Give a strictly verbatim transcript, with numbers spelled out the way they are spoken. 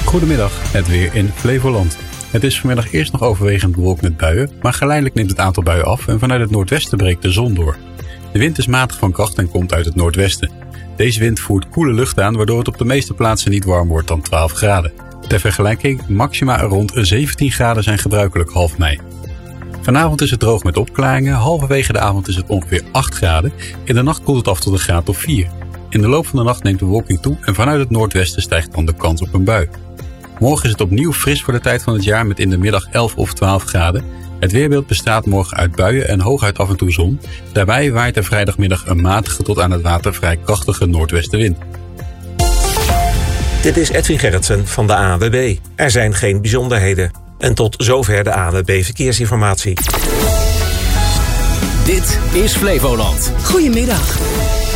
Goedemiddag, het weer in Flevoland. Het is vanmiddag eerst nog overwegend bewolkt met buien, maar geleidelijk neemt het aantal buien af en vanuit het noordwesten breekt de zon door. De wind is matig van kracht en komt uit het noordwesten. Deze wind voert koele lucht aan, waardoor het op de meeste plaatsen niet warm wordt dan twaalf graden. Ter vergelijking, maxima rond zeventien graden zijn gebruikelijk half mei. Vanavond is het droog met opklaringen, halverwege de avond is het ongeveer acht graden. In de nacht koelt het af tot een graad of vier. In de loop van de nacht neemt de bewolking toe en vanuit het noordwesten stijgt dan de kans op een bui. Morgen is het opnieuw fris voor de tijd van het jaar met in de middag elf of twaalf graden. Het weerbeeld bestaat morgen uit buien en hooguit af en toe zon. Daarbij waait er vrijdagmiddag een matige tot aan het water vrij krachtige noordwestenwind. Dit is Edwin Gerritsen van de A N W B. Er zijn geen bijzonderheden. En tot zover de A N W B Verkeersinformatie. Dit is Flevoland. Goedemiddag.